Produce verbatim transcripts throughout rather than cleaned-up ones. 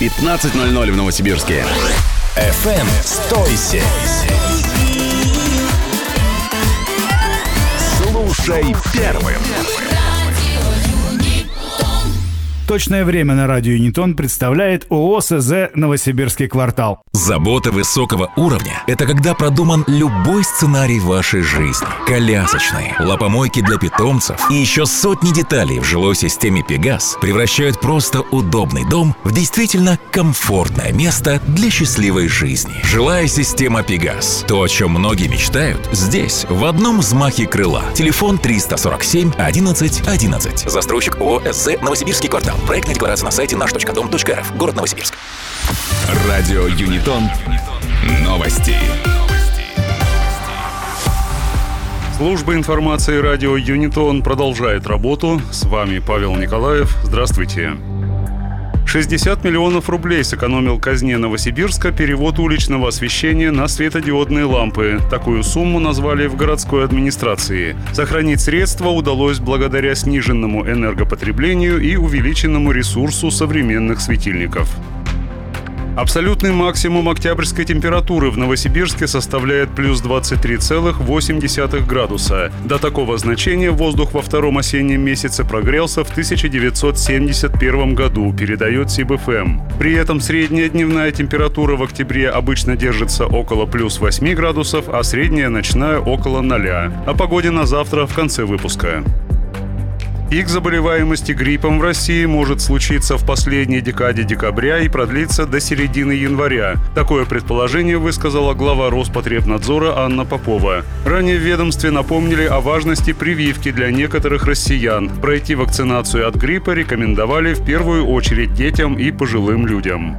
пятнадцать ноль ноль в Новосибирске. эф эм сто семь. Слушай первым. Точное время на радио Юнитон представляет ООО СЗ «Новосибирский квартал». Забота высокого уровня – это когда продуман любой сценарий вашей жизни. Колясочные, лапомойки для питомцев и еще сотни деталей в жилой системе «Пегас» превращают просто удобный дом в действительно комфортное место для счастливой жизни. Жилая система «Пегас» – то, о чем многие мечтают, здесь, в одном взмахе крыла. Телефон триста сорок семь одиннадцать одиннадцать. Застройщик ООО СЗ «Новосибирский квартал». Проектная декларация на сайте наш точка дом точка эр эф. Город Новосибирск. Радио Юнитон. Новости. Служба информации радио Юнитон продолжает работу. С вами Павел Николаев. Здравствуйте. шестьдесят миллионов рублей сэкономил казне Новосибирска перевод уличного освещения на светодиодные лампы. Такую сумму назвали в городской администрации. Сохранить средства удалось благодаря сниженному энергопотреблению и увеличенному ресурсу современных светильников. Абсолютный максимум октябрьской температуры в Новосибирске составляет плюс двадцать три целых восемь десятых градуса. До такого значения воздух во втором осеннем месяце прогрелся в тысяча девятьсот семьдесят первом году, передает СибЭФМ. При этом средняя дневная температура в октябре обычно держится около плюс восемь градусов, а средняя ночная около ноля. О погоде на завтра в конце выпуска. Пик заболеваемости гриппом в России может случиться в последней декаде декабря и продлиться до середины января. Такое предположение высказала глава Роспотребнадзора Анна Попова. Ранее в ведомстве напомнили о важности прививки для некоторых россиян. Пройти вакцинацию от гриппа рекомендовали в первую очередь детям и пожилым людям.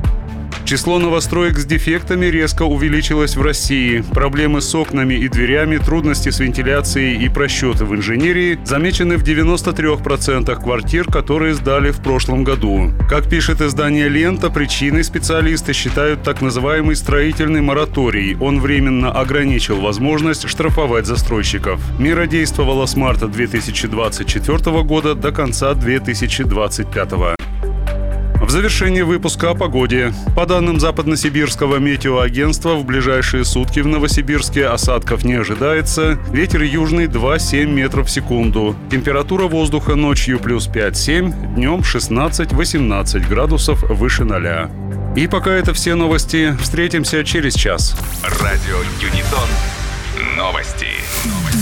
Число новостроек с дефектами резко увеличилось в России. Проблемы с окнами и дверями, трудности с вентиляцией и просчеты в инженерии замечены в девяноста трёх процентах квартир, которые сдали в прошлом году. Как пишет издание «Лента», причиной специалисты считают так называемый строительный мораторий. Он временно ограничил возможность штрафовать застройщиков. Мера действовала с марта две тысячи двадцать четвёртого года до конца две тысячи двадцать пятого. В завершении выпуска о погоде. По данным Западносибирского метеоагентства, в ближайшие сутки в Новосибирске осадков не ожидается. Ветер южный два целых семь десятых метров в секунду. Температура воздуха ночью плюс пять-семь, днем шестнадцать-восемнадцать градусов выше ноля. И пока это все новости. Встретимся через час. Радио Юнитон. Новости.